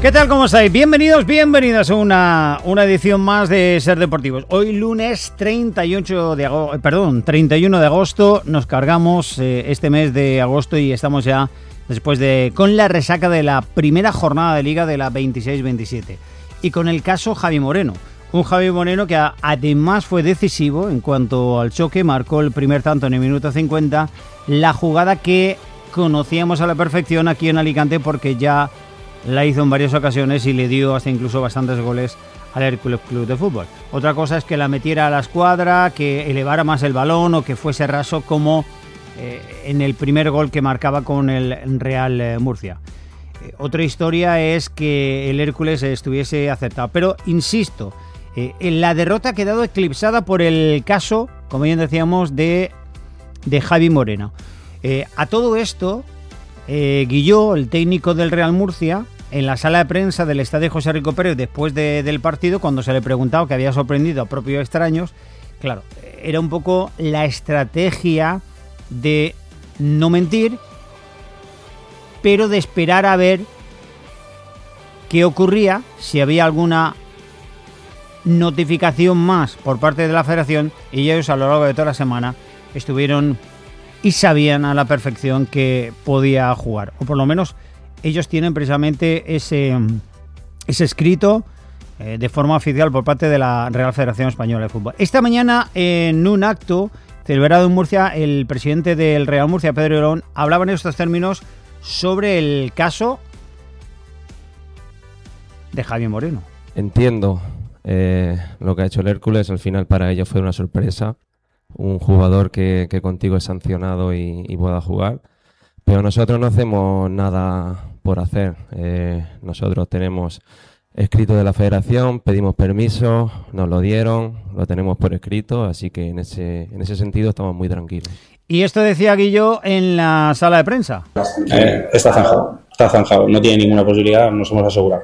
¿Qué tal? ¿Cómo estáis? Bienvenidos a una edición más de Ser Deportivos. Hoy lunes 31 de agosto nos cargamos este mes de agosto y estamos ya con la resaca de la primera jornada de Liga de la 26-27 y con el caso Javi Moreno. Un Javi Moreno que además fue decisivo en cuanto al choque, marcó el primer tanto en el minuto 50, la jugada que conocíamos a la perfección aquí en Alicante porque ya la hizo en varias ocasiones y le dio hasta incluso bastantes goles al Hércules Club de Fútbol. Otra cosa es que la metiera a la escuadra, que elevara más el balón o que fuese raso como en el primer gol que marcaba con el Real Murcia. Otra historia es que el Hércules estuviese acertado. Pero insisto, la derrota ha quedado eclipsada por el caso, como bien decíamos, de Javi Moreno. A todo esto, Guilló, el técnico del Real Murcia, en la sala de prensa del estadio José Rico Pérez después del partido, cuando se le preguntaba que había sorprendido a propios extraños, claro, era un poco la estrategia de no mentir, pero de esperar a ver qué ocurría, si había alguna notificación más por parte de la federación, y ellos a lo largo de toda la semana estuvieron y sabían a la perfección que podía jugar, o por lo menos ellos tienen precisamente ese escrito de forma oficial por parte de la Real Federación Española de Fútbol. Esta mañana, en un acto celebrado en Murcia, el presidente del Real Murcia, Pedro Herón, hablaba en estos términos sobre el caso de Javi Moreno. Entiendo lo que ha hecho el Hércules, al final para ellos fue una sorpresa, un jugador que contigo es sancionado y pueda jugar, pero nosotros no hacemos nada por hacer. Nosotros tenemos escrito de la federación, pedimos permiso, nos lo dieron, lo tenemos por escrito, así que en ese sentido estamos muy tranquilos. Y esto decía Guillo en la sala de prensa. Está zanjado, no tiene ninguna posibilidad, nos hemos asegurado.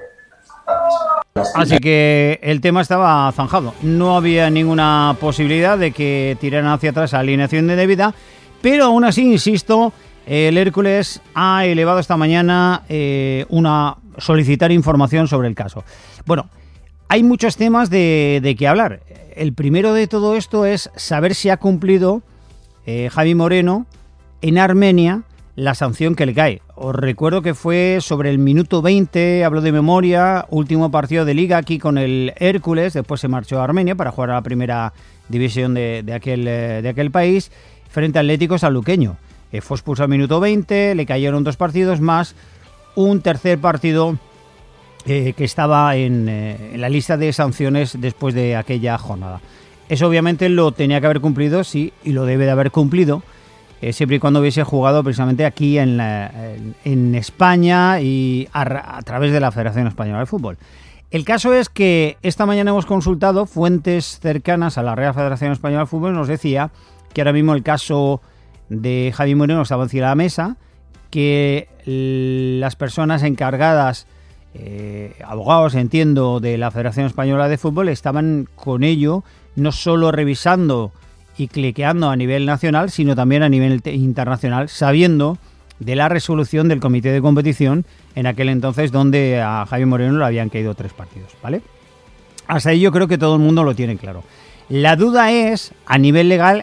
Así que el tema estaba zanjado, no había ninguna posibilidad de que tiraran hacia atrás a alineación indebida, pero aún así, insisto, el Hércules ha elevado esta mañana solicitar información sobre el caso. Bueno, hay muchos temas de que hablar. El primero de todo esto es saber si ha cumplido Javi Moreno en Armenia la sanción que le cae. Os recuerdo que fue sobre el minuto 20, hablo de memoria, último partido de Liga aquí con el Hércules, después se marchó a Armenia para jugar a la primera división de aquel país, frente a Atlético Sanluqueño. Fue expulsado al minuto 20, le cayeron 2 partidos más un tercer partido que estaba en la lista de sanciones después de aquella jornada. Eso obviamente lo tenía que haber cumplido, sí, y lo debe de haber cumplido, siempre y cuando hubiese jugado precisamente aquí en España y a través de la Federación Española de Fútbol. El caso es que esta mañana hemos consultado fuentes cercanas a la Real Federación Española de Fútbol y nos decía que ahora mismo el caso de Javi Moreno estaba encima de la mesa, que las personas encargadas, abogados, entiendo, de la Federación Española de Fútbol, estaban con ello, no solo revisando y cliqueando a nivel nacional, sino también a nivel internacional, sabiendo de la resolución del comité de competición en aquel entonces, donde a Javi Moreno le habían caído 3 partidos, ¿vale? Hasta ahí yo creo que todo el mundo lo tiene claro. La duda es, a nivel legal,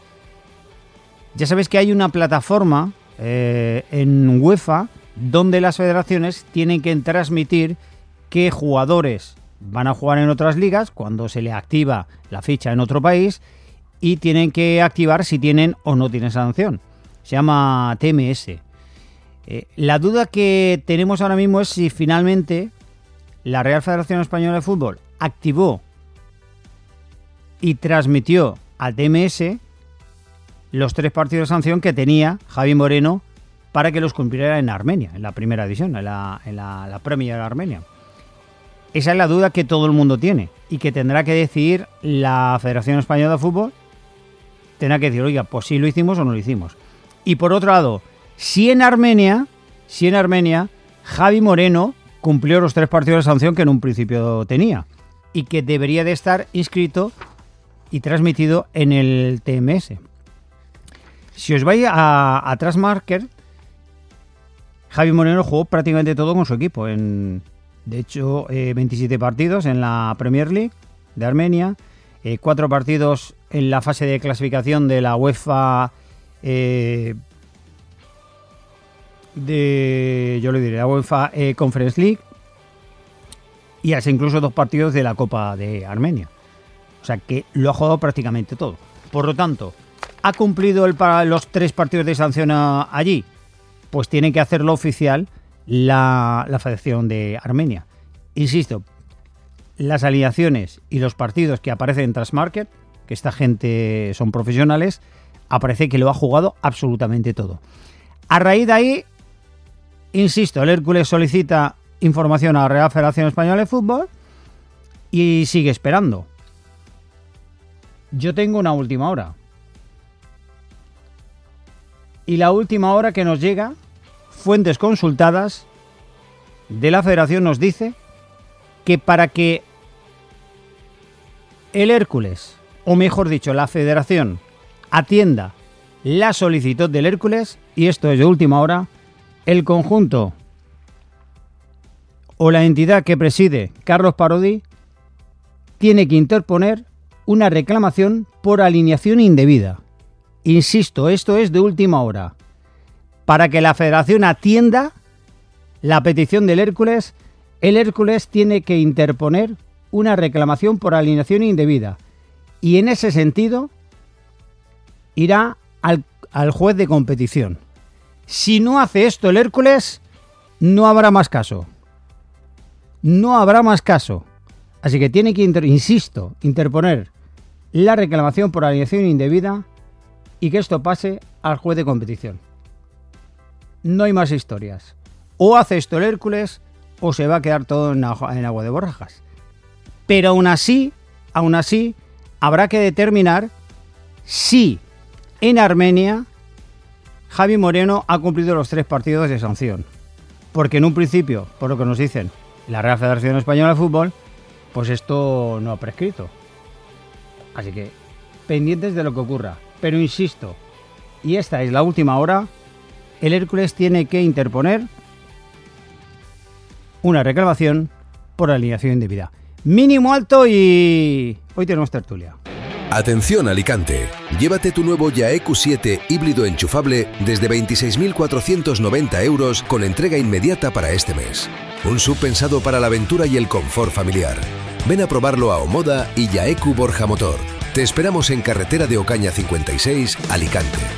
ya sabéis que hay una plataforma en UEFA donde las federaciones tienen que transmitir qué jugadores van a jugar en otras ligas cuando se le activa la ficha en otro país y tienen que activar si tienen o no tienen sanción. Se llama TMS. La duda que tenemos ahora mismo es si finalmente la Real Federación Española de Fútbol activó y transmitió al TMS los 3 partidos de sanción que tenía Javi Moreno para que los cumpliera en Armenia, en la primera división, en la Premier de Armenia. Esa es la duda que todo el mundo tiene y que tendrá que decidir la Federación Española de Fútbol. Tendrá que decir, oiga, pues sí lo hicimos o no lo hicimos. Y por otro lado, si en Armenia Javi Moreno cumplió los 3 partidos de sanción que en un principio tenía y que debería de estar inscrito y transmitido en el TMS. Si os vais a Transmarker, Javi Moreno jugó prácticamente todo con su equipo en De hecho, 27 partidos en la Premier League de Armenia, 4 partidos en la fase de clasificación de la UEFA la UEFA Conference League, y hasta incluso 2 partidos de la Copa de Armenia. O sea que lo ha jugado prácticamente todo. Por lo tanto, ¿ha cumplido los 3 partidos de sanción allí? Pues tiene que hacerlo oficial la Federación de Armenia. Insisto, las alineaciones y los partidos que aparecen en Transmarket, que esta gente son profesionales, aparece que lo ha jugado absolutamente todo. A raíz de ahí, insisto, el Hércules solicita información a la Real Federación Española de Fútbol y sigue esperando. Yo tengo una última hora. Y la última hora que nos llega, fuentes consultadas de la Federación nos dice que para que el Hércules, o mejor dicho, la Federación, atienda la solicitud del Hércules, y esto es de última hora, el conjunto o la entidad que preside Carlos Parodi tiene que interponer una reclamación por alineación indebida. Insisto, esto es de última hora. Para que la Federación atienda la petición del Hércules, el Hércules tiene que interponer una reclamación por alineación indebida. Y en ese sentido, irá al juez de competición. Si no hace esto el Hércules, no habrá más caso. No habrá más caso. Así que tiene que, interponer la reclamación por alineación indebida y que esto pase al juez de competición. No hay más historias. O hace esto el Hércules o se va a quedar todo en agua de borrajas. Pero aún así, habrá que determinar si en Armenia Javi Moreno ha cumplido los 3 partidos de sanción. Porque en un principio, por lo que nos dicen la Real Federación Española de Fútbol, pues esto no ha prescrito. Así que pendientes de lo que ocurra. Pero insisto, y esta es la última hora, el Hércules tiene que interponer una reclamación por alineación indebida. Mínimo alto, y hoy tenemos tertulia. Atención Alicante, llévate tu nuvo YAE Q7 híbrido enchufable desde 26.490 € con entrega inmediata para este mes. Un SUV pensado para la aventura y el confort familiar. Ven a probarlo a Omoda y YAEQ Borja Motor. Te esperamos en carretera de Ocaña 56, Alicante.